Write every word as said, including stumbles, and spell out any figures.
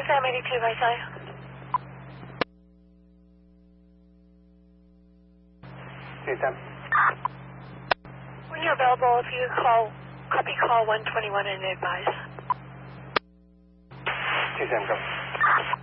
Sam eighty-two, I say. Two Sam. When you're available, if you call, copy call one twenty-one and advise. Two Sam, go.